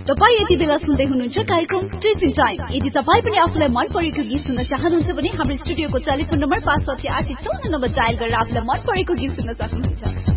तपाई यति बेला सुन्दै हुनुहुन्छ कार्यक्रम टिचिङ टाइम। यदि तपाई पनि आफुलाई मन परेको गीत सुन्न चाहनुहुन्छ भने हाम्रो स्टुडियोको टेलिफोन नम्बर 56854 डायल गरेर आफुलाई मन परेको गीत सुन्न सक्नुहुन्छ।